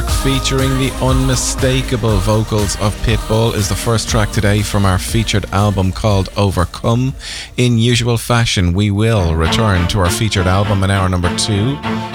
Work featuring the unmistakable vocals of Pitbull is the first track today from our featured album called Overcome. In usual fashion, we will return to our featured album in hour number 2